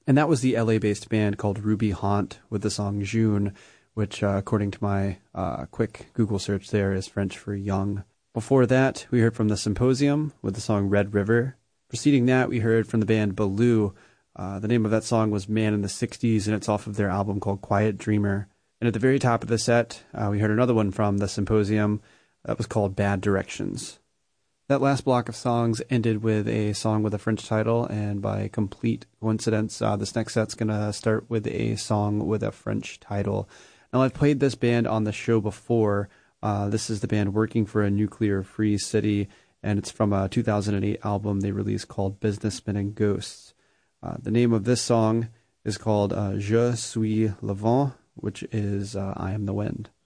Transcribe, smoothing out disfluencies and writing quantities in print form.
And that was the LA-based band called Ruby Haunt with the song June, which, according to my quick Google search there, is French for young. Before that, we heard from The Symposium with the song Red River. Preceding that, we heard from the band Baloo. The name of that song was Man in the 60s, and it's off of their album called Quiet Dreamer. And at the very top of the set, we heard another one from The Symposium that was called Bad Directions. That last block of songs ended with a song with a French title, and by complete coincidence, this next set's going to start with a song with a French title. Now, I've played this band on the show before. This is the band Working for a Nuclear-Free City, and it's from a 2008 album they released called Businessmen and Ghosts. The name of this song is called Je suis le vent, which is I am the wind.